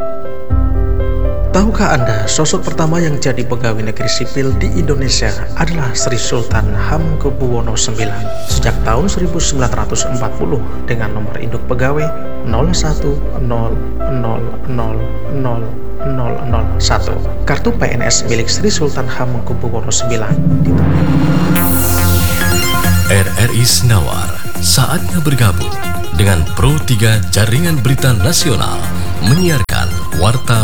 Tahukah Anda, sosok pertama yang jadi pegawai negeri sipil di Indonesia adalah Sri Sultan Hamengkubuwono IX sejak tahun 1940 dengan nomor induk pegawai 01000001. Kartu PNS milik Sri Sultan Hamengkubuwono IX. RRI Senawar saatnya bergabung dengan Pro 3 Jaringan Berita Nasional menyiarkan Warta